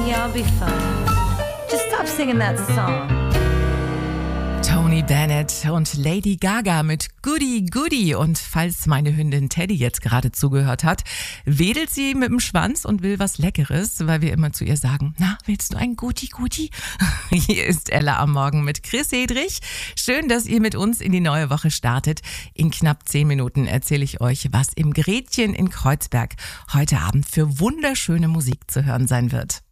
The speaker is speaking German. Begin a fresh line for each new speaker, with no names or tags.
Yeah, I'll be fine. Just stop singing that song.
Tony Bennett und Lady Gaga mit Goody Goody. Und falls meine Hündin Teddy jetzt gerade zugehört hat, wedelt sie mit dem Schwanz und will was Leckeres, weil wir immer zu ihr sagen, na, willst du ein Goody Goody? Hier ist Ella am Morgen mit Chris Hedrich. Schön, dass ihr mit uns in die neue Woche startet. In knapp 10 Minuten erzähle ich euch, was im Gretchen in Kreuzberg heute Abend für wunderschöne Musik zu hören sein wird.